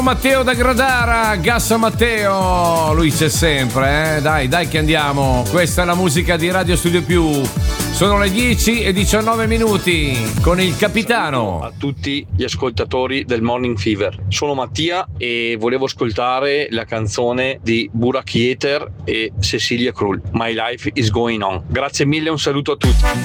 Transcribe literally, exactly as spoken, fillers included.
Matteo da Gradara, Gassa Matteo, lui c'è sempre, eh? Dai, dai che andiamo. Questa è la musica di Radio Studio Più. Sono le dieci e diciannove minuti con il capitano. Saluto a tutti gli ascoltatori del Morning Fever. Sono Mattia e volevo ascoltare la canzone di Burak Yeter e Cecilia Krull, My Life is Going On. Grazie mille, un saluto a tutti.